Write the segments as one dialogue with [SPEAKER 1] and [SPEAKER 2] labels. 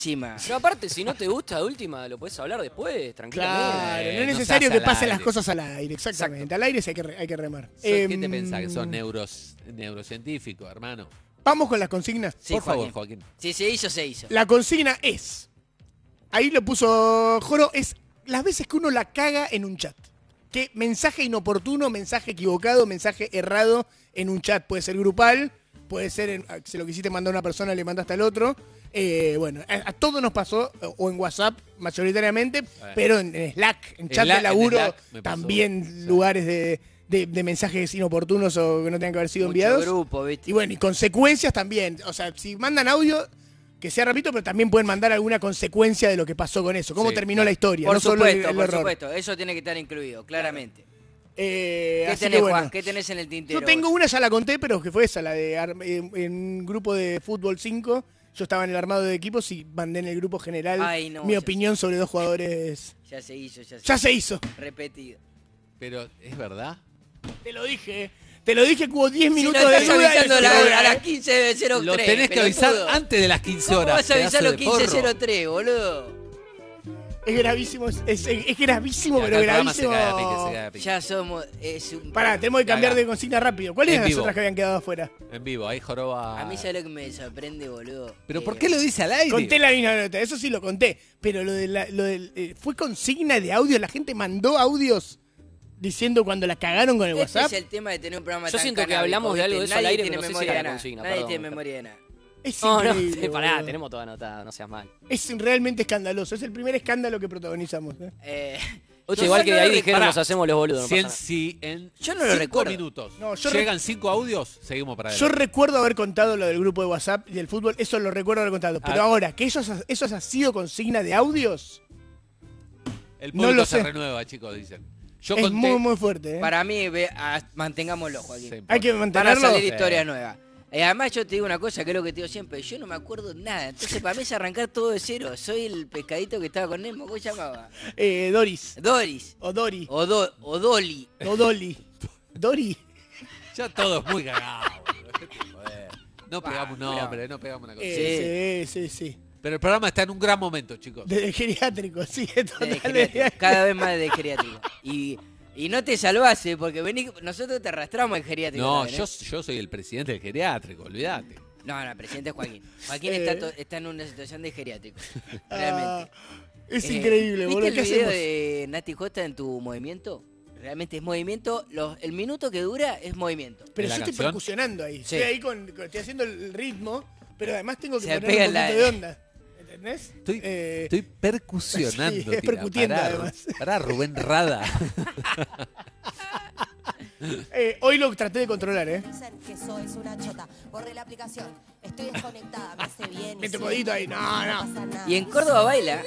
[SPEAKER 1] Pero aparte, si no te gusta de última, lo puedes hablar después, tranquilamente.
[SPEAKER 2] Claro, no es
[SPEAKER 3] no
[SPEAKER 2] necesario
[SPEAKER 3] seas
[SPEAKER 2] que
[SPEAKER 3] al
[SPEAKER 2] pasen las
[SPEAKER 3] aire.
[SPEAKER 2] cosas al aire, exactamente.
[SPEAKER 1] Exacto.
[SPEAKER 2] Al aire sí hay que remar.
[SPEAKER 3] ¿Qué te pensás? ¿Que sos neurocientífico, hermano?
[SPEAKER 2] Vamos con las consignas.
[SPEAKER 1] Sí,
[SPEAKER 3] Por favor, Joaquín.
[SPEAKER 1] Si se hizo, se hizo.
[SPEAKER 2] La consigna es, ahí lo puso Joro, es las veces que uno la caga en un chat. Que mensaje inoportuno, mensaje equivocado, mensaje errado en un chat. Puede ser grupal, puede ser, si lo quisiste mandar a una persona, le mandaste al otro. Bueno, a todos nos pasó, o en WhatsApp mayoritariamente, pero en Slack, en chat de laburo,
[SPEAKER 3] Slack me pasó.
[SPEAKER 2] también
[SPEAKER 3] Sí.
[SPEAKER 2] lugares de mensajes inoportunos o que no tengan que haber sido
[SPEAKER 1] Mucho
[SPEAKER 2] enviados.
[SPEAKER 1] grupo, ¿viste?
[SPEAKER 2] Y bueno, y consecuencias también. O sea, si mandan audio, que sea repito, pero también pueden mandar alguna consecuencia de lo que pasó con eso. Cómo
[SPEAKER 3] Sí,
[SPEAKER 2] terminó
[SPEAKER 3] claro.
[SPEAKER 2] la historia,
[SPEAKER 1] Por
[SPEAKER 2] no solo
[SPEAKER 1] supuesto,
[SPEAKER 2] el
[SPEAKER 1] por
[SPEAKER 2] error.
[SPEAKER 1] supuesto. Eso tiene que estar incluido, claramente.
[SPEAKER 2] ¿Qué
[SPEAKER 1] ¿Qué tenés, Juan? ¿Qué tenés en el tintero?
[SPEAKER 2] Yo tengo
[SPEAKER 1] vos?
[SPEAKER 2] una, ya la conté, pero que fue esa, la de en un grupo de fútbol 5. Yo estaba en el armado de equipos y mandé en el grupo general
[SPEAKER 1] Ay, no,
[SPEAKER 2] mi
[SPEAKER 1] ya
[SPEAKER 2] opinión sobre dos jugadores.
[SPEAKER 1] Ya se hizo, ya se
[SPEAKER 2] Ya se hizo.
[SPEAKER 1] Repetido.
[SPEAKER 3] Pero, ¿es verdad?
[SPEAKER 2] Te lo dije. Te lo dije que hubo 10
[SPEAKER 1] Si
[SPEAKER 2] minutos
[SPEAKER 1] lo
[SPEAKER 2] de
[SPEAKER 1] estás
[SPEAKER 2] duda.
[SPEAKER 1] avisando
[SPEAKER 2] y
[SPEAKER 1] a
[SPEAKER 2] no,
[SPEAKER 1] las 15:03.
[SPEAKER 3] Lo tenés que avisar
[SPEAKER 1] pelotudo.
[SPEAKER 3] antes de las 15
[SPEAKER 1] ¿Cómo
[SPEAKER 3] horas.
[SPEAKER 1] vas a avisar
[SPEAKER 3] pedazo
[SPEAKER 1] los
[SPEAKER 3] de porro.
[SPEAKER 1] 15:03, boludo?
[SPEAKER 2] Es gravísimo, es gravísimo,
[SPEAKER 3] Y acá
[SPEAKER 2] pero
[SPEAKER 3] el programa se
[SPEAKER 2] gravísimo.
[SPEAKER 3] cae a pique, se cae a pique.
[SPEAKER 1] Ya somos... Es un...
[SPEAKER 2] Pará, tenemos que cambiar
[SPEAKER 3] Gaga.
[SPEAKER 2] de consigna rápido. ¿Cuáles
[SPEAKER 3] En
[SPEAKER 2] eran las
[SPEAKER 3] vivo.
[SPEAKER 2] otras que habían quedado afuera?
[SPEAKER 3] En vivo, ahí joroba.
[SPEAKER 1] A mí ya lo que me sorprende, boludo.
[SPEAKER 3] ¿Pero por qué lo dice al aire?
[SPEAKER 2] Conté la misma nota, eso sí lo conté. Pero fue consigna de audio, la gente mandó audios diciendo cuando la cagaron con el
[SPEAKER 1] Este
[SPEAKER 2] WhatsApp.
[SPEAKER 1] es el tema de tener un programa
[SPEAKER 4] Yo
[SPEAKER 1] tan
[SPEAKER 4] siento que
[SPEAKER 1] canábico,
[SPEAKER 4] hablamos de
[SPEAKER 1] ¿viste?
[SPEAKER 4] algo de eso al
[SPEAKER 1] Nadie
[SPEAKER 4] aire,
[SPEAKER 1] tiene
[SPEAKER 4] pero no sé si
[SPEAKER 1] memoria
[SPEAKER 4] era
[SPEAKER 1] de
[SPEAKER 4] la
[SPEAKER 1] nada.
[SPEAKER 4] consigna,
[SPEAKER 1] Nadie
[SPEAKER 4] perdón,
[SPEAKER 1] tiene
[SPEAKER 4] Oscar.
[SPEAKER 1] memoria de nada.
[SPEAKER 2] Es
[SPEAKER 4] No,
[SPEAKER 2] increíble,
[SPEAKER 4] pará,
[SPEAKER 2] boludo.
[SPEAKER 4] tenemos toda anotada, no seas mal.
[SPEAKER 2] Es realmente escandaloso, es el primer escándalo que protagonizamos.
[SPEAKER 4] Oye, igual que
[SPEAKER 1] no
[SPEAKER 4] ahí
[SPEAKER 1] lo
[SPEAKER 4] dijeron
[SPEAKER 3] Pará.
[SPEAKER 4] nos hacemos los boludos. No
[SPEAKER 3] Si
[SPEAKER 4] pasa
[SPEAKER 3] en,
[SPEAKER 4] nada.
[SPEAKER 3] si en
[SPEAKER 1] Yo no lo
[SPEAKER 3] 5
[SPEAKER 1] recuerdo.
[SPEAKER 3] minutos
[SPEAKER 2] No, yo
[SPEAKER 3] llegan 5 audios, seguimos para
[SPEAKER 2] Yo
[SPEAKER 3] adelante.
[SPEAKER 2] recuerdo haber contado lo del grupo de WhatsApp y del fútbol, eso lo recuerdo haber contado. Pero
[SPEAKER 3] Ah.
[SPEAKER 2] ahora, que eso ha sido consigna de audios,
[SPEAKER 3] El
[SPEAKER 2] no
[SPEAKER 3] público
[SPEAKER 2] lo
[SPEAKER 3] se
[SPEAKER 2] sé.
[SPEAKER 3] renueva, chicos, dicen. Yo
[SPEAKER 2] es
[SPEAKER 3] conté.
[SPEAKER 2] muy, muy fuerte.
[SPEAKER 1] Para mí, mantengámoslo, Joaquín.
[SPEAKER 3] Sí,
[SPEAKER 2] Hay que
[SPEAKER 1] Van a
[SPEAKER 2] mantenerlo.
[SPEAKER 1] salir
[SPEAKER 3] Sí.
[SPEAKER 1] historias nuevas. Además, yo te digo una cosa, que es lo que te digo siempre. Yo no me acuerdo nada. Entonces, para mí es arrancar todo de cero. Soy el pescadito que estaba con Nemo. ¿Cómo se llamaba?
[SPEAKER 2] Doris.
[SPEAKER 1] Doris.
[SPEAKER 2] O Dori.
[SPEAKER 1] O Dolly.
[SPEAKER 2] O Dolly. Dori.
[SPEAKER 3] Ya todo es muy cagado. boludo. Dejate de joder. No pegamos un
[SPEAKER 1] mirá.
[SPEAKER 3] nombre, no pegamos una cosa.
[SPEAKER 2] Sí.
[SPEAKER 3] Pero el programa está en un gran momento, chicos.
[SPEAKER 2] Desde geriátrico, sí,
[SPEAKER 1] De
[SPEAKER 2] totalmente.
[SPEAKER 1] geriátrico. Cada vez más de geriátrico. Y no te salvase, porque nosotros te arrastramos el geriátrico.
[SPEAKER 3] No,
[SPEAKER 1] también, ¿eh?
[SPEAKER 3] yo soy el presidente del geriátrico, olvídate.
[SPEAKER 1] No, presidente es Joaquín. Joaquín está en una situación de geriátrico.
[SPEAKER 2] Ah,
[SPEAKER 1] Realmente.
[SPEAKER 2] es increíble,
[SPEAKER 1] ¿Viste
[SPEAKER 2] boludo.
[SPEAKER 1] el
[SPEAKER 2] ¿Qué
[SPEAKER 1] video
[SPEAKER 2] hacemos?
[SPEAKER 1] de Nati Costa en tu movimiento? Realmente es movimiento. El minuto que dura es movimiento.
[SPEAKER 2] Pero
[SPEAKER 3] ¿En la
[SPEAKER 2] yo estoy
[SPEAKER 3] canción?
[SPEAKER 2] percusionando ahí.
[SPEAKER 1] Sí.
[SPEAKER 2] Estoy ahí estoy haciendo el ritmo, pero además tengo que
[SPEAKER 1] Se
[SPEAKER 2] poner
[SPEAKER 1] pega
[SPEAKER 2] un
[SPEAKER 1] la-
[SPEAKER 2] poquito de onda. ¿Entendés?
[SPEAKER 3] Estoy percusionando.
[SPEAKER 2] sí, es
[SPEAKER 3] tira.
[SPEAKER 2] percutiendo,
[SPEAKER 3] Pará,
[SPEAKER 2] además.
[SPEAKER 3] pará, Rubén Rada.
[SPEAKER 2] Hoy lo traté de controlar, ¿eh?
[SPEAKER 5] Dicen que soy una chota. Borré la aplicación. Estoy desconectada. Me hace bien.
[SPEAKER 2] Mete un codito ahí. No.
[SPEAKER 5] pasa nada.
[SPEAKER 1] Y en Córdoba baila.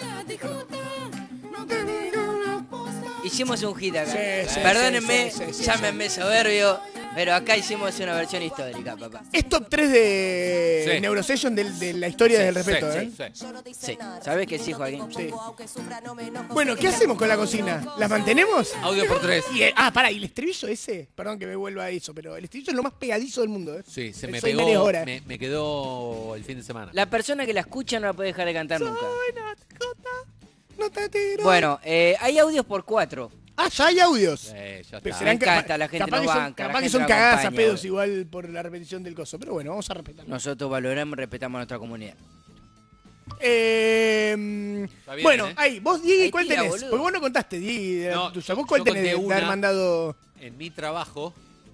[SPEAKER 1] Hicimos un hit acá.
[SPEAKER 2] Sí,
[SPEAKER 1] Perdónenme,
[SPEAKER 2] sí,
[SPEAKER 1] llámenme soberbio, pero acá hicimos una versión histórica, papá.
[SPEAKER 2] Es top 3 de
[SPEAKER 3] Sí.
[SPEAKER 2] Neurosession de la historia del respeto,
[SPEAKER 3] sí,
[SPEAKER 2] ¿eh?
[SPEAKER 3] sí.
[SPEAKER 5] Yo no te hice
[SPEAKER 1] Sí,
[SPEAKER 5] nada.
[SPEAKER 1] ¿sabés que sí, Joaquín?
[SPEAKER 5] Pongo,
[SPEAKER 2] Sí.
[SPEAKER 5] aunque sufra, no me enojo,
[SPEAKER 2] Bueno,
[SPEAKER 5] sé
[SPEAKER 2] ¿qué
[SPEAKER 5] que
[SPEAKER 2] hacemos
[SPEAKER 5] la
[SPEAKER 2] con la
[SPEAKER 5] vida
[SPEAKER 2] cocina?
[SPEAKER 5] no
[SPEAKER 2] ¿La mantenemos?
[SPEAKER 3] Audio por 3.
[SPEAKER 2] Pará, y el estribillo ese, perdón que me vuelva a eso, pero el estribillo es lo más pegadizo del mundo, ¿eh?
[SPEAKER 3] Sí, se me
[SPEAKER 2] Soy
[SPEAKER 3] pegó.
[SPEAKER 2] media hora.
[SPEAKER 3] Me quedó el fin de semana.
[SPEAKER 1] La persona que la escucha no la puede dejar de cantar nunca.
[SPEAKER 2] No te tiro.
[SPEAKER 1] Bueno, hay audios por 4.
[SPEAKER 2] Ah, ya hay audios.
[SPEAKER 3] Ya
[SPEAKER 2] Pero
[SPEAKER 3] está.
[SPEAKER 2] serán
[SPEAKER 1] Me encanta, la gente
[SPEAKER 2] capaz
[SPEAKER 1] nos
[SPEAKER 2] que son,
[SPEAKER 1] banca, la
[SPEAKER 2] capaz que
[SPEAKER 1] gente
[SPEAKER 2] son
[SPEAKER 1] nos
[SPEAKER 2] cagadas a
[SPEAKER 1] acompaña,
[SPEAKER 2] pedos
[SPEAKER 1] boludo.
[SPEAKER 2] igual por la repetición del coso. Pero bueno, vamos a respetarlo.
[SPEAKER 1] Nosotros valoramos y respetamos a nuestra comunidad.
[SPEAKER 3] bien,
[SPEAKER 2] Bueno,
[SPEAKER 3] ¿eh?
[SPEAKER 2] ahí, vos, Diego,
[SPEAKER 1] Ahí
[SPEAKER 2] ¿cuál
[SPEAKER 1] tira,
[SPEAKER 2] tenés?
[SPEAKER 1] boludo.
[SPEAKER 2] Porque vos no contaste, Diego, de la
[SPEAKER 3] No,
[SPEAKER 2] tuya.
[SPEAKER 3] yo-
[SPEAKER 2] ¿Vos cuál
[SPEAKER 3] yo
[SPEAKER 2] tenés
[SPEAKER 3] conté
[SPEAKER 2] de haber
[SPEAKER 3] una.
[SPEAKER 2] mandado?
[SPEAKER 3] En mi trabajo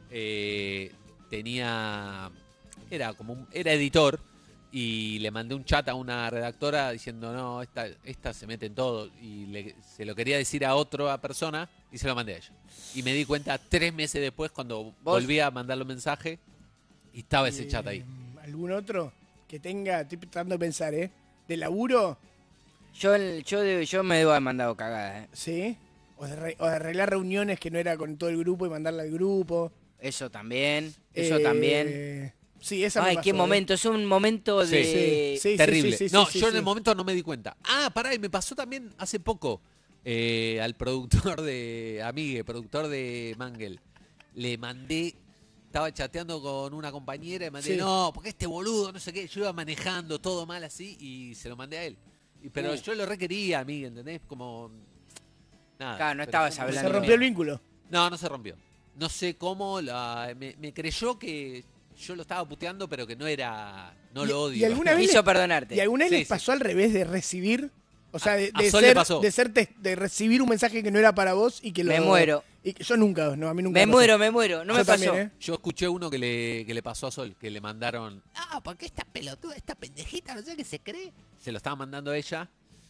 [SPEAKER 3] era era editor y le mandé un chat a una redactora diciendo no, esta se mete en todo y se lo quería decir a otra persona y se lo mandé a ella. Y me di cuenta 3 meses después cuando volví a mandarle un mensaje y estaba ese chat ahí.
[SPEAKER 2] ¿Algún otro que tenga? Estoy tratando de pensar, ¿eh? ¿De laburo?
[SPEAKER 1] Yo me debo haber mandado cagadas, ¿eh?
[SPEAKER 2] ¿Sí? O de arreglar reuniones que no era con todo el grupo y mandarla al grupo.
[SPEAKER 1] Eso también. Eso también.
[SPEAKER 2] Sí, esa me
[SPEAKER 1] Ay,
[SPEAKER 2] pasó,
[SPEAKER 1] qué
[SPEAKER 2] ¿eh?
[SPEAKER 1] momento. Es un momento
[SPEAKER 3] Sí.
[SPEAKER 1] de...
[SPEAKER 2] Sí,
[SPEAKER 3] Terrible.
[SPEAKER 2] sí, sí,
[SPEAKER 3] no,
[SPEAKER 2] sí,
[SPEAKER 3] yo
[SPEAKER 2] sí.
[SPEAKER 3] en el momento no me di cuenta. Ah, pará, y me pasó también hace poco al productor productor de Mangel. Le mandé, estaba chateando con una compañera y mandé,
[SPEAKER 2] Sí.
[SPEAKER 3] no, porque este boludo, no sé qué, yo iba manejando todo mal así y se lo mandé a él. Pero yo lo requería a mí, ¿entendés? Como... Nada.
[SPEAKER 1] Claro, no
[SPEAKER 3] pero
[SPEAKER 1] estabas
[SPEAKER 3] fue muy
[SPEAKER 1] hablando
[SPEAKER 2] Se
[SPEAKER 1] de
[SPEAKER 2] rompió el
[SPEAKER 1] mí.
[SPEAKER 2] vínculo.
[SPEAKER 3] No, no se rompió. No sé cómo, me creyó que yo lo estaba puteando, pero que no era... No lo odio.
[SPEAKER 2] ¿Y alguna vez,
[SPEAKER 1] Quiso perdonarte.
[SPEAKER 2] ¿y alguna vez
[SPEAKER 3] Sí,
[SPEAKER 2] les pasó al revés de recibir? O sea,
[SPEAKER 3] A Sol le pasó.
[SPEAKER 2] de recibir un mensaje que no era para vos y que lo...
[SPEAKER 1] Me muero.
[SPEAKER 2] Y que yo nunca, no, a mí nunca
[SPEAKER 1] Me
[SPEAKER 2] pasó.
[SPEAKER 1] muero. No
[SPEAKER 2] Yo
[SPEAKER 1] me pasó.
[SPEAKER 2] también, ¿eh?
[SPEAKER 3] Yo escuché uno que le pasó a Sol, que le mandaron... ¿Por qué esta pelotuda, esta pendejita, no sé qué se cree? Se lo estaba mandando a ella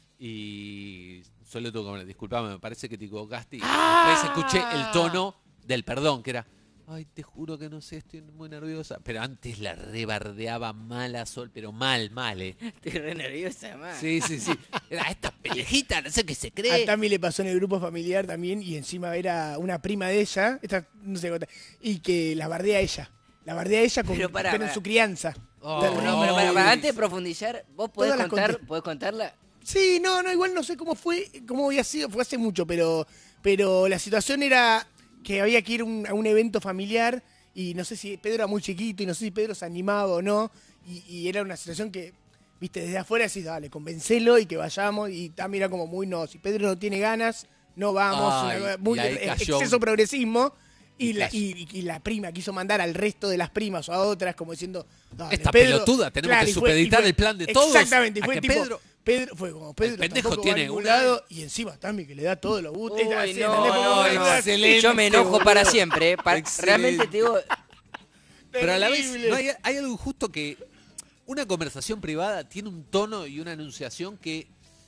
[SPEAKER 3] y Sol le tuvo que poner, disculpame, me parece que te equivocaste. Y después escuché el tono del perdón, que era... Ay, te juro que no sé, estoy muy nerviosa. Pero antes la rebardeaba mal a Sol, pero mal, ¿eh?
[SPEAKER 1] Estoy re nerviosa, man.
[SPEAKER 3] Sí. Era esta pendejita, no sé qué se
[SPEAKER 2] A
[SPEAKER 3] cree.
[SPEAKER 2] Tami le pasó en el grupo familiar también y encima era una prima de ella, esta no sé cuánta, y que la bardea a ella. La bardea a ella con,
[SPEAKER 1] Pero pará,
[SPEAKER 2] en
[SPEAKER 1] pará.
[SPEAKER 2] su crianza.
[SPEAKER 3] Oh,
[SPEAKER 2] Terrible.
[SPEAKER 1] No, pero para, antes de profundizar, ¿vos podés
[SPEAKER 2] Todas las conté.
[SPEAKER 1] ¿podés contarla?
[SPEAKER 2] Sí, no, igual no sé cómo fue, cómo había sido, fue hace mucho, pero la situación era que había que ir a un evento familiar y no sé si Pedro era muy chiquito y no sé si Pedro se animaba o no, y era una situación que, viste, desde afuera decís, dale, convencelo y que vayamos, y también era como muy, no, si Pedro no tiene ganas, no vamos,
[SPEAKER 3] Ay,
[SPEAKER 2] muy
[SPEAKER 3] y ahí cayó.
[SPEAKER 2] exceso progresismo.
[SPEAKER 3] Y
[SPEAKER 2] Y la prima quiso mandar al resto de las primas o a otras como diciendo, dale,
[SPEAKER 3] Esta
[SPEAKER 2] Pedro.
[SPEAKER 3] pelotuda, tenemos
[SPEAKER 2] Claro,
[SPEAKER 3] que
[SPEAKER 2] y fue-
[SPEAKER 3] supeditar
[SPEAKER 2] y fue-
[SPEAKER 3] el plan de todos
[SPEAKER 2] Exactamente, y
[SPEAKER 3] a
[SPEAKER 2] fue
[SPEAKER 3] que
[SPEAKER 2] tipo,
[SPEAKER 3] Pedro-
[SPEAKER 2] fue como Pedro
[SPEAKER 3] el pendejo
[SPEAKER 2] tampoco va a
[SPEAKER 3] tiene
[SPEAKER 2] ningún
[SPEAKER 3] una-
[SPEAKER 2] lado, y encima Tami que le da todos los gustos.
[SPEAKER 1] Uy,
[SPEAKER 2] Así,
[SPEAKER 1] no,
[SPEAKER 2] ¿entendés? Como,
[SPEAKER 1] no, no.
[SPEAKER 3] excelente,
[SPEAKER 1] Yo me enojo
[SPEAKER 3] boludo.
[SPEAKER 1] para siempre.
[SPEAKER 3] Excelente.
[SPEAKER 1] Realmente te digo,
[SPEAKER 3] Pero a la vez,
[SPEAKER 2] terrible.
[SPEAKER 3] ¿no hay algo injusto que una conversación privada tiene un tono y una enunciación que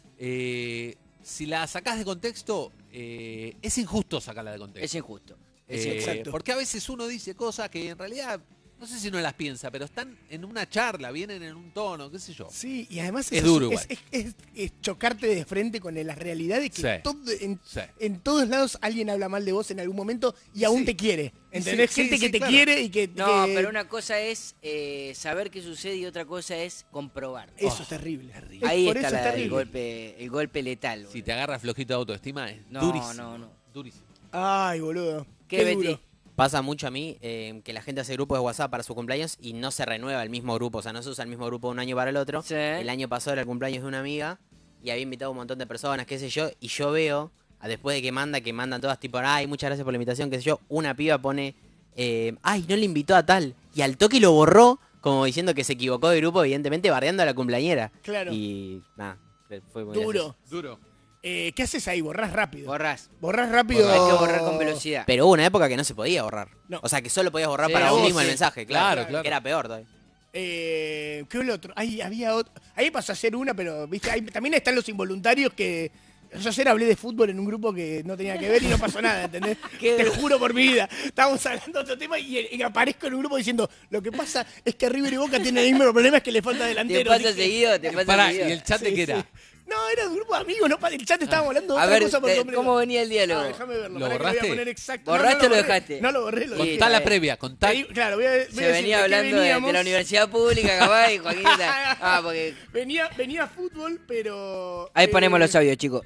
[SPEAKER 3] si la sacás de contexto, es injusto sacarla de contexto.
[SPEAKER 1] es injusto.
[SPEAKER 2] Exacto.
[SPEAKER 3] Porque a veces uno dice cosas que en realidad, no sé si no las piensa, pero están en una charla, vienen en un tono, qué sé yo.
[SPEAKER 2] Sí, y además
[SPEAKER 3] Es duro
[SPEAKER 2] es chocarte de frente con la realidad de que
[SPEAKER 3] Sí. Sí.
[SPEAKER 2] en todos lados alguien habla mal de vos en algún momento y aún
[SPEAKER 3] Sí.
[SPEAKER 2] te quiere.
[SPEAKER 3] Y
[SPEAKER 2] ¿Entendés?
[SPEAKER 3] sí,
[SPEAKER 2] Gente
[SPEAKER 3] sí,
[SPEAKER 2] que
[SPEAKER 3] sí,
[SPEAKER 2] te
[SPEAKER 3] claro.
[SPEAKER 2] quiere y que...
[SPEAKER 1] No,
[SPEAKER 2] que-
[SPEAKER 1] pero una cosa es saber qué sucede y otra cosa es comprobar.
[SPEAKER 2] Eso es terrible.
[SPEAKER 3] terrible.
[SPEAKER 1] Ahí
[SPEAKER 2] Por
[SPEAKER 1] está
[SPEAKER 2] eso es
[SPEAKER 1] el
[SPEAKER 2] terrible.
[SPEAKER 1] golpe letal.
[SPEAKER 3] Si te agarra flojito de autoestima, es
[SPEAKER 1] No,
[SPEAKER 3] durísimo.
[SPEAKER 1] no.
[SPEAKER 3] Durísimo.
[SPEAKER 2] Ay, boludo.
[SPEAKER 1] ¿Qué, Betty?
[SPEAKER 2] duro.
[SPEAKER 4] Pasa mucho a mí que la gente hace grupos de WhatsApp para su cumpleaños y no se renueva el mismo grupo. O sea, no se usa el mismo grupo de un año para el otro.
[SPEAKER 1] Sí.
[SPEAKER 4] El año pasado era el cumpleaños de una amiga y había invitado a un montón de personas, qué sé yo. Y yo veo, después de que mandan todas tipo, ay, muchas gracias por la invitación, qué sé yo. Una piba pone, ay, no le invitó a tal. Y al toque lo borró, como diciendo que se equivocó de grupo, evidentemente bardeando a la cumpleañera.
[SPEAKER 2] Claro.
[SPEAKER 4] Y nada, fue muy
[SPEAKER 2] Duro.
[SPEAKER 4] gracioso.
[SPEAKER 3] Duro.
[SPEAKER 2] ¿Qué haces ahí? Borrás rápido.
[SPEAKER 1] Borrás.
[SPEAKER 2] Borrás rápido.
[SPEAKER 1] Hay que borrar con velocidad.
[SPEAKER 4] Pero hubo una época que no se podía borrar.
[SPEAKER 2] No.
[SPEAKER 4] O sea, que solo podías borrar
[SPEAKER 1] Sí,
[SPEAKER 4] para vos
[SPEAKER 1] sí,
[SPEAKER 4] mismo el
[SPEAKER 1] sí.
[SPEAKER 4] mensaje,
[SPEAKER 3] Claro,
[SPEAKER 4] claro.
[SPEAKER 3] claro.
[SPEAKER 4] Que era peor todavía.
[SPEAKER 2] ¿Qué fue el otro? Había otro. Ahí pasó a ser una, pero viste, también están los involuntarios que. Yo ayer hablé de fútbol en un grupo que no tenía que ver y no pasó nada, ¿entendés?
[SPEAKER 1] Qué
[SPEAKER 2] Te
[SPEAKER 1] duro.
[SPEAKER 2] juro por mi vida. Estábamos hablando de otro tema y aparezco en un grupo diciendo, lo que pasa es que River y Boca tienen el mismo problema, es que le falta
[SPEAKER 1] Te
[SPEAKER 2] delantero.
[SPEAKER 1] pasa
[SPEAKER 2] Dije,
[SPEAKER 1] seguido, te pasa
[SPEAKER 3] Pará,
[SPEAKER 1] seguido.
[SPEAKER 3] ¿y el chat de
[SPEAKER 2] sí,
[SPEAKER 3] qué era?
[SPEAKER 2] sí. No, era un grupo de amigos, no el chat estábamos hablando de
[SPEAKER 1] A
[SPEAKER 2] otra
[SPEAKER 1] ver,
[SPEAKER 2] cosa por completo.
[SPEAKER 1] ¿cómo venía el diálogo?
[SPEAKER 2] Ah, déjame verlo.
[SPEAKER 3] ¿Lo
[SPEAKER 2] pará que
[SPEAKER 3] borraste?
[SPEAKER 2] voy a poner exacto.
[SPEAKER 1] ¿Borraste
[SPEAKER 2] no
[SPEAKER 1] o lo
[SPEAKER 2] borré.
[SPEAKER 1] dejaste?
[SPEAKER 2] No lo borré, lo
[SPEAKER 1] Sí,
[SPEAKER 2] dejé.
[SPEAKER 3] Contá la
[SPEAKER 1] eh,
[SPEAKER 3] previa, contá.
[SPEAKER 2] Claro, voy a
[SPEAKER 1] Se
[SPEAKER 2] decir
[SPEAKER 1] venía
[SPEAKER 2] de qué
[SPEAKER 1] hablando
[SPEAKER 2] veníamos.
[SPEAKER 1] de la universidad pública, capaz, y Joaquín está... Ah, porque...
[SPEAKER 2] Venía fútbol, pero...
[SPEAKER 1] Ahí ponemos los audios, chicos.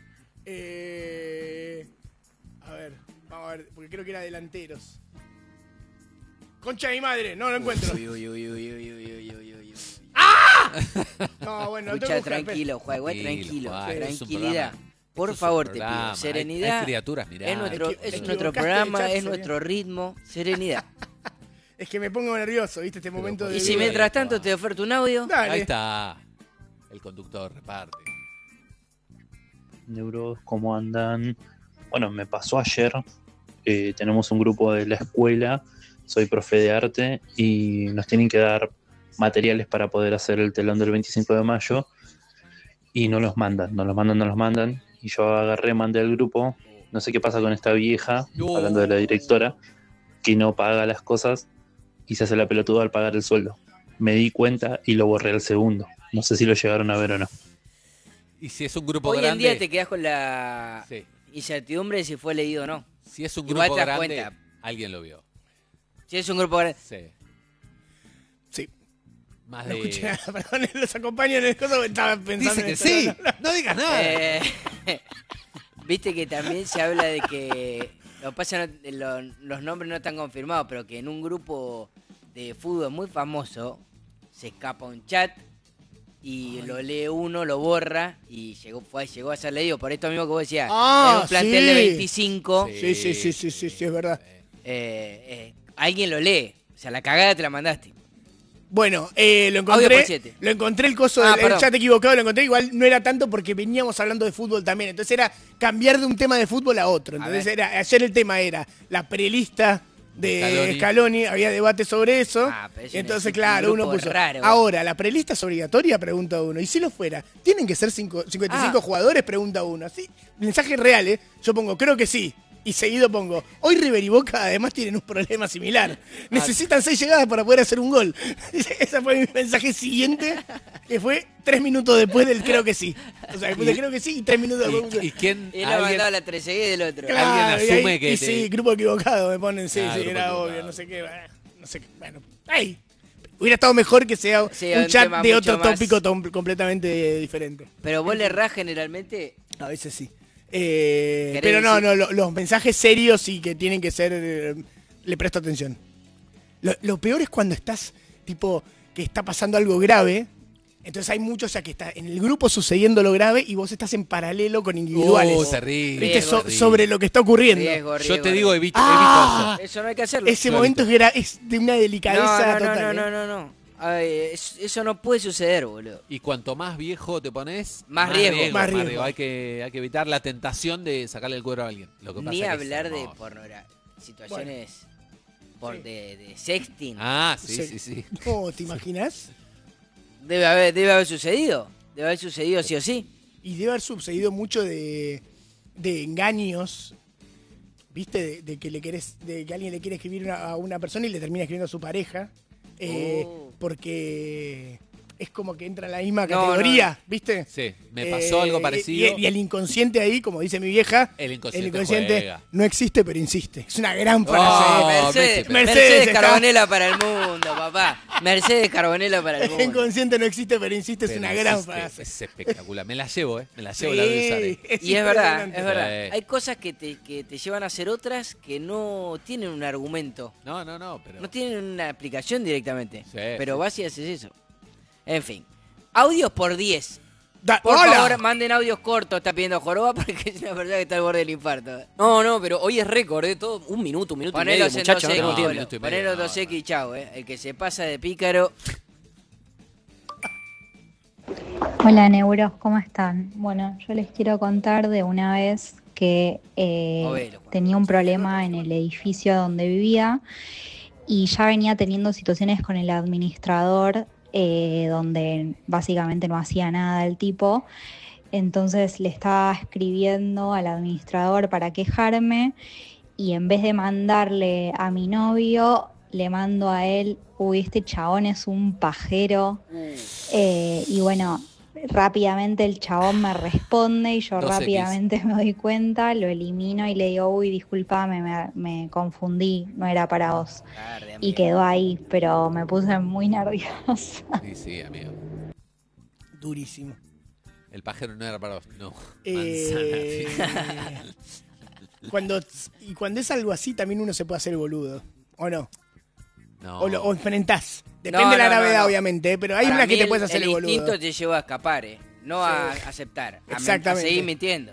[SPEAKER 2] A ver, vamos a ver, porque creo que era delanteros. Concha de mi madre, no lo encuentro. No, bueno, lo tengo que
[SPEAKER 1] Escucha,
[SPEAKER 2] buscar,
[SPEAKER 1] tranquilo, Juan,
[SPEAKER 3] Tranquilo,
[SPEAKER 1] tranquilo.
[SPEAKER 3] Juan, es un
[SPEAKER 1] Tranquilidad.
[SPEAKER 3] programa.
[SPEAKER 1] Por
[SPEAKER 3] Esto es
[SPEAKER 1] favor,
[SPEAKER 3] un
[SPEAKER 1] te
[SPEAKER 3] programa.
[SPEAKER 1] pido. Serenidad.
[SPEAKER 3] Hay criaturas, mirá.
[SPEAKER 1] Es nuestro,
[SPEAKER 2] Te
[SPEAKER 1] es
[SPEAKER 2] equivocaste
[SPEAKER 1] nuestro
[SPEAKER 2] de
[SPEAKER 1] programa,
[SPEAKER 2] chat,
[SPEAKER 1] es
[SPEAKER 2] sería.
[SPEAKER 1] nuestro ritmo. Serenidad.
[SPEAKER 2] Es que me pongo nervioso, ¿viste? Este momento de...
[SPEAKER 1] Y si mientras tanto te oferto un audio...
[SPEAKER 2] Dale.
[SPEAKER 3] Ahí está. El conductor reparte.
[SPEAKER 6] Neuros, ¿cómo andan? Bueno, me pasó ayer. Tenemos un grupo de la escuela. Soy profe de arte y nos tienen que dar materiales para poder hacer el telón del 25 de mayo. Y no los mandan. Y yo agarré, mandé al grupo. No sé qué pasa con esta vieja,
[SPEAKER 3] No.
[SPEAKER 6] hablando de la directora, que no paga las cosas y se hace la pelotuda al pagar el sueldo. Me di cuenta y lo borré al segundo. No sé si lo llegaron a ver o no.
[SPEAKER 3] Y si es un grupo
[SPEAKER 1] Hoy
[SPEAKER 3] grande.
[SPEAKER 1] en día te quedas con la
[SPEAKER 3] Sí.
[SPEAKER 1] incertidumbre de si fue leído o no.
[SPEAKER 3] Si es un
[SPEAKER 1] Igual
[SPEAKER 3] grupo
[SPEAKER 1] te das
[SPEAKER 3] grande,
[SPEAKER 1] cuenta.
[SPEAKER 3] alguien lo vio.
[SPEAKER 1] Si es un grupo grande...
[SPEAKER 3] Sí.
[SPEAKER 2] Sí,
[SPEAKER 3] Más
[SPEAKER 2] no
[SPEAKER 3] de.
[SPEAKER 2] escuché nada, perdón, los acompaño en el coso, estaba pensando
[SPEAKER 3] Dice
[SPEAKER 2] en
[SPEAKER 3] que
[SPEAKER 2] esto,
[SPEAKER 3] sí.
[SPEAKER 2] no, no.
[SPEAKER 3] No digas nada.
[SPEAKER 1] Viste que también se habla de que lo que pasa los nombres no están confirmados, pero que en un grupo de fútbol muy famoso se escapa un chat y lo lee uno, lo borra y llegó a ser leído. Por esto mismo que vos decías,
[SPEAKER 2] Ah,
[SPEAKER 1] en un plantel
[SPEAKER 2] sí.
[SPEAKER 1] de 25,
[SPEAKER 2] Sí, es verdad.
[SPEAKER 1] alguien lo lee. O sea, la cagada te la mandaste.
[SPEAKER 2] Bueno, lo
[SPEAKER 1] Audio por
[SPEAKER 2] encontré.
[SPEAKER 1] 7.
[SPEAKER 2] Lo encontré el coso
[SPEAKER 1] Ah,
[SPEAKER 2] del
[SPEAKER 1] perdón.
[SPEAKER 2] chat equivocado, lo encontré. Igual no era tanto porque veníamos hablando de fútbol también. Entonces era cambiar de un tema de fútbol a otro. Entonces
[SPEAKER 1] ver.
[SPEAKER 2] ayer el tema era la prelista de
[SPEAKER 3] Scaloni.
[SPEAKER 2] Scaloni, había debate sobre eso.
[SPEAKER 1] Pero eso
[SPEAKER 2] Entonces,
[SPEAKER 1] es un
[SPEAKER 2] claro, uno
[SPEAKER 1] grupo
[SPEAKER 2] puso.
[SPEAKER 1] raro.
[SPEAKER 2] Ahora, ¿la prelista es obligatoria? Pregunta uno. Y si lo fuera, ¿tienen que ser 55 jugadores? Pregunta uno. Así, mensaje real, ¿eh? Yo pongo, creo que sí. Y seguido pongo, hoy River y Boca además tienen un problema similar. Necesitan 6 llegadas para poder hacer un gol. Ese fue mi mensaje siguiente, que fue 3 minutos después del creo que sí. O sea, después del creo que sí y 3 minutos después.
[SPEAKER 3] ¿Y quién?
[SPEAKER 1] Él ha
[SPEAKER 3] alguien-
[SPEAKER 1] mandado la 13 del otro.
[SPEAKER 2] Claro,
[SPEAKER 3] alguien
[SPEAKER 2] y ahí-
[SPEAKER 3] asume que
[SPEAKER 2] y
[SPEAKER 3] te-
[SPEAKER 2] sí, grupo equivocado me ponen, sí,
[SPEAKER 3] Ah,
[SPEAKER 2] sí,
[SPEAKER 3] grupo
[SPEAKER 2] era
[SPEAKER 3] equivocado.
[SPEAKER 2] obvio, no sé qué, no sé qué, bueno, ay, hubiera estado mejor que sea
[SPEAKER 1] Sí,
[SPEAKER 2] un
[SPEAKER 1] un
[SPEAKER 2] chat
[SPEAKER 1] tema
[SPEAKER 2] de
[SPEAKER 1] mucho
[SPEAKER 2] otro
[SPEAKER 1] más-
[SPEAKER 2] tópico diferente.
[SPEAKER 1] Pero vos le errás generalmente.
[SPEAKER 2] A veces sí.
[SPEAKER 1] ¿Querés
[SPEAKER 2] Pero no,
[SPEAKER 1] decir?
[SPEAKER 2] los mensajes serios y que tienen que ser, le presto atención. Lo peor es cuando estás, tipo, que está pasando algo grave. Entonces hay muchos ya que está en el grupo sucediendo lo grave y vos estás en paralelo con individuales.
[SPEAKER 3] Terrible.
[SPEAKER 2] ¿Viste?
[SPEAKER 3] terrible.
[SPEAKER 2] Sobre lo que está ocurriendo.
[SPEAKER 3] Yo te digo, evito
[SPEAKER 2] Ah,
[SPEAKER 1] Eso no hay que hacerlo.
[SPEAKER 2] ese momento es de una delicadeza
[SPEAKER 1] no,
[SPEAKER 2] total.
[SPEAKER 1] no. Ay, eso no puede suceder, boludo.
[SPEAKER 3] Y cuanto más viejo te pones,
[SPEAKER 1] Más riesgo.
[SPEAKER 2] Más riesgo.
[SPEAKER 3] Hay que evitar la tentación de sacarle el cuero a alguien. Lo que pasa
[SPEAKER 1] Ni
[SPEAKER 3] es que
[SPEAKER 1] hablar
[SPEAKER 3] es
[SPEAKER 1] de
[SPEAKER 3] hermoso.
[SPEAKER 1] pornografía. Situaciones
[SPEAKER 2] Sí.
[SPEAKER 1] de sexting.
[SPEAKER 3] Ah, sí,
[SPEAKER 2] Sí.
[SPEAKER 3] sí, sí.
[SPEAKER 2] No, ¿te imaginas?
[SPEAKER 1] Debe haber sucedido. Debe haber sucedido sí o sí.
[SPEAKER 2] Y debe haber sucedido mucho de engaños, ¿viste? De que alguien le quiere escribir a una persona y le termina escribiendo a su pareja. Porque es como que entra en la misma
[SPEAKER 1] No,
[SPEAKER 2] categoría, ¿viste?
[SPEAKER 3] Sí, me pasó algo parecido.
[SPEAKER 2] Y el inconsciente ahí, como dice mi vieja,
[SPEAKER 3] El inconsciente juega.
[SPEAKER 2] no existe, pero insiste. Es una gran frase.
[SPEAKER 3] Oh,
[SPEAKER 1] Mercedes,
[SPEAKER 3] Messi,
[SPEAKER 2] Mercedes está-
[SPEAKER 1] Carbonela para el mundo, papá. Mercedes Carbonela para el
[SPEAKER 2] El
[SPEAKER 1] mundo.
[SPEAKER 2] inconsciente no existe, pero insiste. Es
[SPEAKER 3] Pero
[SPEAKER 2] una gran
[SPEAKER 3] existe,
[SPEAKER 2] frase.
[SPEAKER 3] Es espectacular. Me la llevo, ¿eh? Me la llevo,
[SPEAKER 2] Sí,
[SPEAKER 3] la voy a usar.
[SPEAKER 1] Y es verdad,
[SPEAKER 2] impresionante.
[SPEAKER 1] es verdad.
[SPEAKER 3] Sí.
[SPEAKER 1] Hay cosas que te llevan a hacer otras que no tienen un argumento.
[SPEAKER 3] No, pero...
[SPEAKER 1] No tienen una aplicación directamente.
[SPEAKER 3] Sí,
[SPEAKER 1] pero
[SPEAKER 3] sí.
[SPEAKER 1] vas y haces eso. En fin. Audios por 10. Por
[SPEAKER 2] ¡Hola!
[SPEAKER 1] favor, manden audios cortos, está pidiendo Joroba, porque es una persona que está al borde del infarto.
[SPEAKER 7] No, pero hoy es récord, todo un minuto y medio,
[SPEAKER 1] Ponelos en
[SPEAKER 7] muchachos, no
[SPEAKER 1] 2X,
[SPEAKER 7] tenemos
[SPEAKER 3] no,
[SPEAKER 7] tiempo.
[SPEAKER 3] minuto y medio,
[SPEAKER 1] Ponelos
[SPEAKER 3] no,
[SPEAKER 1] 2X y chau, El que se pasa de pícaro.
[SPEAKER 8] Hola Neuros, ¿cómo están? Bueno, yo les quiero contar de una vez que
[SPEAKER 1] Ovelo.
[SPEAKER 8] tenía un problema en el edificio donde vivía y ya venía teniendo situaciones con el administrador donde básicamente no hacía nada el tipo. Entonces le estaba escribiendo al administrador para quejarme y en vez de mandarle a mi novio, le mando a él, uy, este chabón es un pajero. Y bueno, rápidamente el chabón me responde y yo
[SPEAKER 3] 2X.
[SPEAKER 8] rápidamente me doy cuenta, lo elimino y le digo, uy, discúlpame, me confundí, no era para vos. Y quedó ahí, pero me puse muy nerviosa.
[SPEAKER 3] Sí, amigo.
[SPEAKER 2] Durísimo.
[SPEAKER 3] El pájaro no era para vos. No.
[SPEAKER 2] Eh,
[SPEAKER 3] Manzana.
[SPEAKER 2] cuando es algo así, también uno se puede hacer el boludo. ¿O no?
[SPEAKER 3] No.
[SPEAKER 2] O enfrentás. Depende
[SPEAKER 1] No,
[SPEAKER 2] de la
[SPEAKER 1] no,
[SPEAKER 2] gravedad,
[SPEAKER 1] no.
[SPEAKER 2] obviamente, pero hay
[SPEAKER 1] Para
[SPEAKER 2] una que
[SPEAKER 1] mí
[SPEAKER 2] te puedes hacer el boludo.
[SPEAKER 1] instinto te lleva a escapar, no a aceptar. A
[SPEAKER 2] Exactamente.
[SPEAKER 1] seguir mintiendo.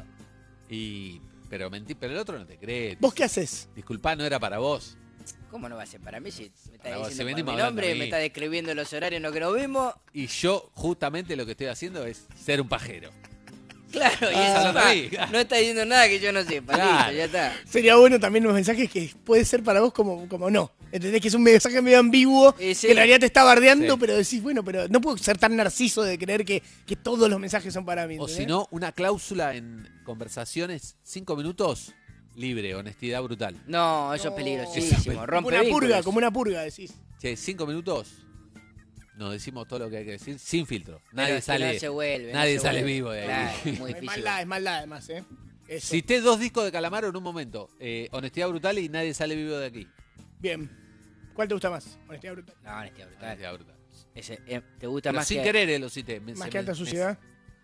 [SPEAKER 3] Pero el otro no te cree.
[SPEAKER 2] ¿Vos qué haces?
[SPEAKER 3] Disculpá, no era para vos.
[SPEAKER 1] ¿Cómo no va a ser para mí si me está
[SPEAKER 3] Para vos, si
[SPEAKER 1] diciendo por
[SPEAKER 3] venimos
[SPEAKER 1] mi
[SPEAKER 3] hablando
[SPEAKER 1] nombre,
[SPEAKER 3] a mí.
[SPEAKER 1] me está describiendo los horarios en los que nos vimos?
[SPEAKER 3] Y yo, justamente, lo que estoy haciendo es ser un pajero.
[SPEAKER 1] Claro, y
[SPEAKER 3] Ah,
[SPEAKER 1] encima no está diciendo nada que yo no sepa.
[SPEAKER 3] Claro.
[SPEAKER 1] Listo, ya está.
[SPEAKER 2] Sería bueno también los mensajes que puede ser para vos como no. ¿Entendés? Que es un mensaje medio ambiguo,
[SPEAKER 1] Sí.
[SPEAKER 2] que en realidad te está bardeando,
[SPEAKER 3] Sí.
[SPEAKER 2] pero decís, bueno, pero no puedo ser tan narciso de creer que todos los mensajes son para mí.
[SPEAKER 3] O
[SPEAKER 2] ¿entendés?
[SPEAKER 3] si no, una cláusula en conversaciones, 5 minutos, libre, honestidad brutal.
[SPEAKER 1] No, eso es peligrosísimo.
[SPEAKER 2] Como
[SPEAKER 1] Rompe
[SPEAKER 2] una purga,
[SPEAKER 1] vínculos.
[SPEAKER 2] como una purga, decís.
[SPEAKER 3] Che, 5 minutos, nos decimos todo lo que hay que decir, sin filtro.
[SPEAKER 1] Pero
[SPEAKER 3] Nadie
[SPEAKER 1] es que
[SPEAKER 3] sale,
[SPEAKER 1] no se vuelve.
[SPEAKER 3] nadie
[SPEAKER 1] no se
[SPEAKER 3] sale
[SPEAKER 1] vuelve.
[SPEAKER 3] vivo de ahí.
[SPEAKER 1] Claro, muy
[SPEAKER 2] Es
[SPEAKER 1] difícil.
[SPEAKER 2] maldad además, ¿eh? Eso.
[SPEAKER 3] Cité 2 discos de Calamaro en un momento. Honestidad brutal y nadie sale vivo de aquí.
[SPEAKER 2] Bien. ¿Cuál te gusta más? Honestidad brutal.
[SPEAKER 1] No, honestidad brutal.
[SPEAKER 3] Honestidad brutal.
[SPEAKER 1] ¿Te gusta
[SPEAKER 3] Pero
[SPEAKER 1] más
[SPEAKER 3] sin
[SPEAKER 1] que
[SPEAKER 3] querer lo cité.
[SPEAKER 2] ¿Más que alta suciedad?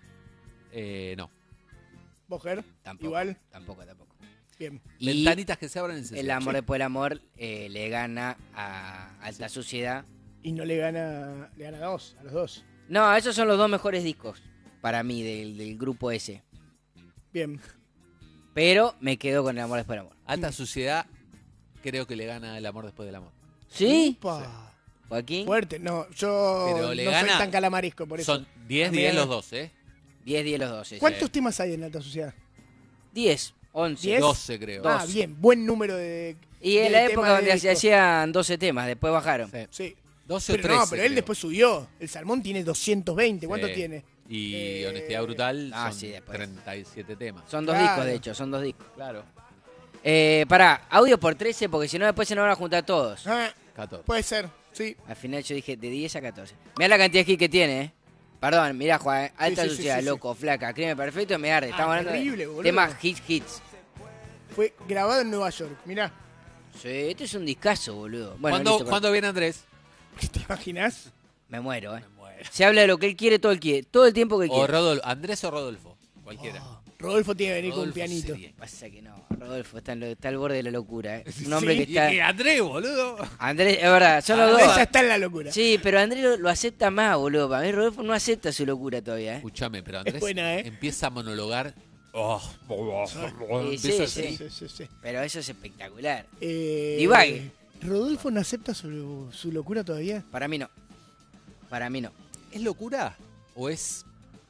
[SPEAKER 3] No.
[SPEAKER 2] ¿Vos, Ger?
[SPEAKER 1] Tampoco.
[SPEAKER 2] Igual.
[SPEAKER 1] Tampoco.
[SPEAKER 2] Bien.
[SPEAKER 1] Y
[SPEAKER 3] Ventanitas que se abran en serio.
[SPEAKER 1] el amor después del amor le gana a alta suciedad.
[SPEAKER 2] Y no le gana a los dos.
[SPEAKER 1] No, esos son los 2 mejores discos para mí del grupo ese.
[SPEAKER 2] Bien.
[SPEAKER 1] Pero me quedo con El amor después del amor.
[SPEAKER 3] Alta Suciedad creo que le gana El amor después del amor.
[SPEAKER 1] ¿Sí?
[SPEAKER 2] Upa.
[SPEAKER 1] Joaquín.
[SPEAKER 2] Fuerte. No, yo
[SPEAKER 3] Pero le
[SPEAKER 2] no
[SPEAKER 3] gana-
[SPEAKER 2] soy tan calamarisco por eso.
[SPEAKER 3] Son 10
[SPEAKER 2] También-
[SPEAKER 3] los dos, ¿eh?
[SPEAKER 1] 10 los 12.
[SPEAKER 2] ¿Cuántos temas hay en Alta Sociedad?
[SPEAKER 1] 10, 11.
[SPEAKER 2] 10.
[SPEAKER 3] 12 creo.
[SPEAKER 2] Ah, bien. Buen número de.
[SPEAKER 1] Y en
[SPEAKER 2] de
[SPEAKER 1] la
[SPEAKER 2] temas
[SPEAKER 1] época
[SPEAKER 2] de
[SPEAKER 1] donde se
[SPEAKER 2] discos.
[SPEAKER 1] hacían 12 temas, después bajaron.
[SPEAKER 3] Sí.
[SPEAKER 2] Sí.
[SPEAKER 3] 12 o
[SPEAKER 2] Pero
[SPEAKER 3] 13.
[SPEAKER 2] no, pero él
[SPEAKER 3] creo.
[SPEAKER 2] después subió. El Salmón tiene 220. ¿Cuánto
[SPEAKER 3] Sí.
[SPEAKER 2] tiene?
[SPEAKER 3] Y Honestidad Brutal
[SPEAKER 1] Ah,
[SPEAKER 3] son
[SPEAKER 1] sí, después.
[SPEAKER 3] 37 temas.
[SPEAKER 1] Son 2
[SPEAKER 2] Claro.
[SPEAKER 1] discos, de hecho, son 2 discos.
[SPEAKER 3] Claro.
[SPEAKER 1] Pará, audio por 13, porque si no después se nos van a juntar todos.
[SPEAKER 2] Ah,
[SPEAKER 3] 14.
[SPEAKER 2] puede ser. Sí.
[SPEAKER 1] Al final yo dije de 10 a 14. Mirá la cantidad de hits que tiene, Perdón, mirá, Juan, Alta
[SPEAKER 2] sí, sí,
[SPEAKER 1] Suciedad,
[SPEAKER 2] sí.
[SPEAKER 1] Loco, Flaca, Crimen Perfecto, me arde. Estamos hablando
[SPEAKER 2] terrible,
[SPEAKER 1] de
[SPEAKER 2] boludo.
[SPEAKER 1] temas hits.
[SPEAKER 2] Fue grabado en Nueva York. Mirá.
[SPEAKER 1] Sí, este es un discazo, boludo. Bueno,
[SPEAKER 3] ¿Cuándo,
[SPEAKER 1] listo,
[SPEAKER 3] ¿cuándo viene Andrés?
[SPEAKER 2] ¿Te imaginas?
[SPEAKER 1] me muero, Se habla de lo que él quiere todo el tiempo que
[SPEAKER 3] O
[SPEAKER 1] quiere.
[SPEAKER 3] Rodolfo. Andrés o Rodolfo. Cualquiera.
[SPEAKER 2] Rodolfo tiene que venir con un
[SPEAKER 3] Rodolfo
[SPEAKER 2] pianito.
[SPEAKER 3] sería.
[SPEAKER 1] Pasa que no, Rodolfo está al borde de la locura, Un hombre
[SPEAKER 2] Sí,
[SPEAKER 1] que está...
[SPEAKER 3] Y Andrés, boludo.
[SPEAKER 1] Andrés, es verdad, son los
[SPEAKER 2] Andrés
[SPEAKER 1] dos.
[SPEAKER 2] ya está en la locura.
[SPEAKER 1] Sí, pero Andrés lo acepta más, boludo. Para mí Rodolfo no acepta su locura todavía,
[SPEAKER 3] Escúchame, pero Andrés
[SPEAKER 2] buena,
[SPEAKER 3] empieza a monologar.
[SPEAKER 1] Sí,
[SPEAKER 3] Empieza
[SPEAKER 1] sí,
[SPEAKER 3] así.
[SPEAKER 2] Sí, sí, sí.
[SPEAKER 1] Pero eso es espectacular.
[SPEAKER 2] Divague. ¿Rodolfo no acepta su locura todavía?
[SPEAKER 1] Para mí no. Para mí no.
[SPEAKER 3] ¿Es locura? ¿O es...?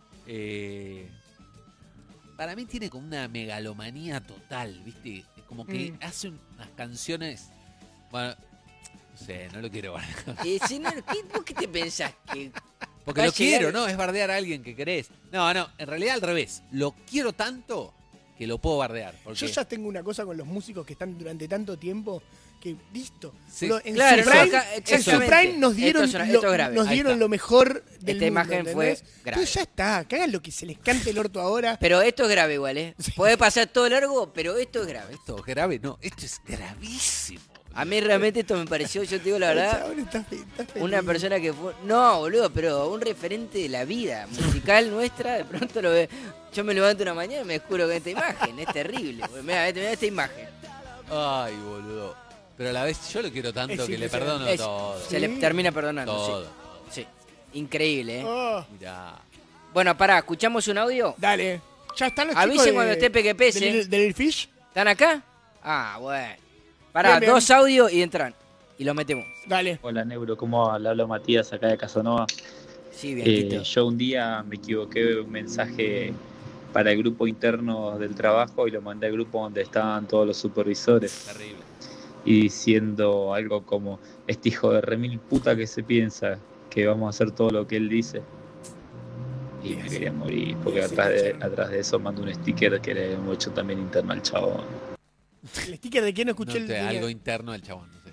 [SPEAKER 3] Para mí tiene como una megalomanía total, ¿viste? Como que hace unas canciones... Bueno, no sé, no lo quiero bardear.
[SPEAKER 1] Si no, ¿vos qué te pensás? Que
[SPEAKER 3] Porque
[SPEAKER 1] va
[SPEAKER 3] lo
[SPEAKER 1] a llegar-
[SPEAKER 3] quiero, ¿no? Es bardear a alguien que querés. No, en realidad al revés. Lo quiero tanto que lo puedo bardear. Porque
[SPEAKER 2] Yo ya tengo una cosa con los músicos que están durante tanto tiempo que listo.
[SPEAKER 3] Sí.
[SPEAKER 2] Boludo, en
[SPEAKER 1] Claro,
[SPEAKER 2] su
[SPEAKER 1] no,
[SPEAKER 2] prime,
[SPEAKER 1] acá-
[SPEAKER 2] en su
[SPEAKER 1] exactamente.
[SPEAKER 2] prime nos dieron,
[SPEAKER 1] Esto es grave.
[SPEAKER 2] nos
[SPEAKER 3] Ahí
[SPEAKER 2] dieron
[SPEAKER 3] está.
[SPEAKER 2] lo mejor del
[SPEAKER 1] Esta
[SPEAKER 2] mundo.
[SPEAKER 1] imagen fue
[SPEAKER 2] ¿entendés?
[SPEAKER 1] grave.
[SPEAKER 2] Entonces ya está, que hagan lo que se les cante el orto ahora.
[SPEAKER 1] Pero esto es grave igual, Puede pasar todo largo, pero esto es grave.
[SPEAKER 3] esto es grave, no, esto es gravísimo.
[SPEAKER 1] A mí realmente esto me pareció, yo te digo la
[SPEAKER 2] El
[SPEAKER 1] verdad,
[SPEAKER 2] chabón está feliz.
[SPEAKER 1] una persona que fue... No, boludo, pero un referente de la vida musical nuestra, de pronto lo ve... Yo me levanto una mañana y me descubro con esta imagen, es terrible. Mirá esta imagen.
[SPEAKER 3] Ay, boludo. Pero a la vez yo lo quiero tanto
[SPEAKER 2] Es
[SPEAKER 3] que le
[SPEAKER 2] impresionante.
[SPEAKER 3] perdono
[SPEAKER 1] Es-
[SPEAKER 3] todo.
[SPEAKER 1] Se le termina perdonando,
[SPEAKER 3] Todo.
[SPEAKER 1] sí. Increíble,
[SPEAKER 2] Oh,
[SPEAKER 3] Mirá.
[SPEAKER 1] Bueno, pará, ¿escuchamos un audio?
[SPEAKER 2] dale. Ya están los
[SPEAKER 1] Avisen
[SPEAKER 2] chicos de-
[SPEAKER 1] cuando esté PQP,
[SPEAKER 2] del Lil Fish.
[SPEAKER 1] ¿Están acá? Ah, bueno. Pará,
[SPEAKER 2] Bien, bien.
[SPEAKER 1] 2 audios y entran. Y los metemos.
[SPEAKER 2] Dale.
[SPEAKER 6] Hola Neuro, ¿cómo va? Le hablo Matías acá de Casanova.
[SPEAKER 1] Sí, bien, Tito.
[SPEAKER 6] Yo un día me equivoqué de un mensaje para el grupo interno del trabajo y lo mandé al grupo donde estaban todos los supervisores.
[SPEAKER 3] Terrible.
[SPEAKER 6] Y diciendo algo como, este hijo de remil puta que se piensa que vamos a hacer todo lo que él dice. Y me quería morir, porque atrás de eso mandó un sticker que le hemos hecho también interno al chabón.
[SPEAKER 2] El sticker de quién no escuché
[SPEAKER 3] No sé, algo interno del chabón, no sé.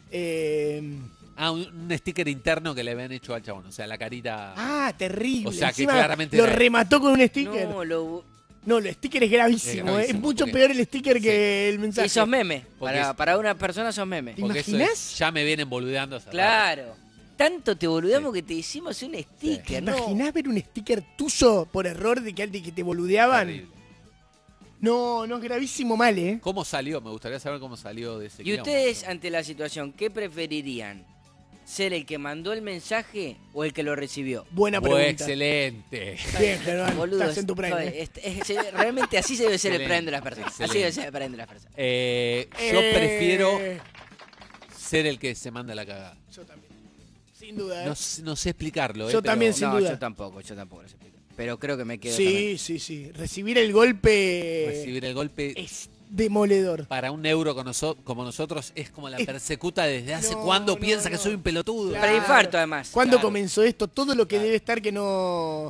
[SPEAKER 3] Un sticker interno que le habían hecho al chabón, o sea, la carita...
[SPEAKER 2] terrible.
[SPEAKER 3] O sea, que
[SPEAKER 2] Encima
[SPEAKER 3] claramente
[SPEAKER 2] lo
[SPEAKER 3] era-
[SPEAKER 2] remató con un sticker.
[SPEAKER 1] No,
[SPEAKER 2] No, el sticker es gravísimo.
[SPEAKER 3] Es gravísimo,
[SPEAKER 2] Es mucho
[SPEAKER 3] porque-
[SPEAKER 2] peor el sticker que el mensaje.
[SPEAKER 1] Y sos meme.
[SPEAKER 3] Porque
[SPEAKER 1] Para una persona sos meme.
[SPEAKER 2] ¿Te
[SPEAKER 3] Porque eso
[SPEAKER 2] imaginás?
[SPEAKER 3] es- ya me vienen boludeando hace rato.
[SPEAKER 1] Claro. Tanto te boludeamos que te hicimos un
[SPEAKER 2] ¿Te
[SPEAKER 1] sticker, ¿no?
[SPEAKER 2] imaginás ver un sticker tuyo por error de que alguien que te boludeaban?
[SPEAKER 3] Terrible.
[SPEAKER 2] No, es gravísimo mal, ¿eh?
[SPEAKER 3] ¿Cómo salió? Me gustaría saber cómo salió de ese
[SPEAKER 1] ¿Y
[SPEAKER 3] quilombo.
[SPEAKER 1] ustedes, ante la situación, qué preferirían? ¿Ser el que mandó el mensaje o el que lo recibió?
[SPEAKER 2] Buena
[SPEAKER 3] Fue
[SPEAKER 2] pregunta.
[SPEAKER 3] excelente.
[SPEAKER 2] Bien, Germán,
[SPEAKER 1] Boludo,
[SPEAKER 2] estás en tu prime.
[SPEAKER 1] realmente así se debe ser el
[SPEAKER 3] Excelente,
[SPEAKER 1] prime de las personas. Así
[SPEAKER 3] excelente.
[SPEAKER 1] debe ser el prime de las personas.
[SPEAKER 3] Yo prefiero ser el que se manda la cagada.
[SPEAKER 2] Yo también. Sin duda, ¿eh?
[SPEAKER 3] No sé explicarlo,
[SPEAKER 2] Yo
[SPEAKER 3] pero-
[SPEAKER 2] también, sin
[SPEAKER 1] No,
[SPEAKER 2] duda.
[SPEAKER 1] yo tampoco lo sé explicar. Pero creo que me quedo
[SPEAKER 2] Sí. Recibir el golpe
[SPEAKER 3] Recibir el golpe
[SPEAKER 2] es demoledor.
[SPEAKER 3] para un euro como nosotros es como la
[SPEAKER 2] Es-
[SPEAKER 3] persecuta desde hace
[SPEAKER 2] No,
[SPEAKER 3] cuándo
[SPEAKER 2] no,
[SPEAKER 3] piensa que
[SPEAKER 2] no.
[SPEAKER 3] soy un pelotudo.
[SPEAKER 2] Claro.
[SPEAKER 1] Preinfarto, además.
[SPEAKER 2] ¿Cuándo
[SPEAKER 3] Claro.
[SPEAKER 2] comenzó esto? Todo lo que
[SPEAKER 3] Claro.
[SPEAKER 2] debe estar que no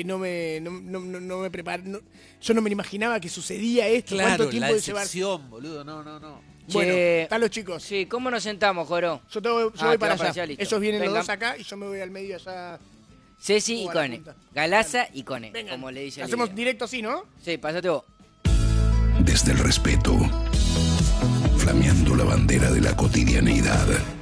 [SPEAKER 2] me preparo. Yo no me imaginaba que sucedía esto.
[SPEAKER 3] Claro,
[SPEAKER 2] ¿Cuánto tiempo
[SPEAKER 3] la
[SPEAKER 2] de llevar?
[SPEAKER 3] decepción, boludo. No.
[SPEAKER 2] Bueno,
[SPEAKER 1] Che,
[SPEAKER 2] están los chicos.
[SPEAKER 1] Sí, ¿cómo nos sentamos, Joro?
[SPEAKER 2] Yo voy
[SPEAKER 1] te
[SPEAKER 2] para
[SPEAKER 1] vas para
[SPEAKER 2] allá.
[SPEAKER 1] allá, listo.
[SPEAKER 2] Ellos vienen
[SPEAKER 1] Venga.
[SPEAKER 2] los dos acá y yo me voy al medio allá.
[SPEAKER 1] Ceci y
[SPEAKER 2] ¿Cómo va la
[SPEAKER 1] Cone.
[SPEAKER 2] punta?
[SPEAKER 1] Galaza y Cone,
[SPEAKER 2] Vengan.
[SPEAKER 1] como le dice el
[SPEAKER 2] Hacemos
[SPEAKER 1] video.
[SPEAKER 2] directo así, ¿no?
[SPEAKER 1] Sí, pásate vos.
[SPEAKER 9] Desde el respeto, flameando la bandera de la cotidianeidad.